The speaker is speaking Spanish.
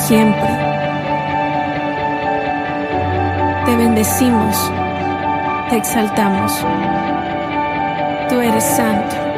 siempre. Te bendecimos, te exaltamos. Tú eres santo.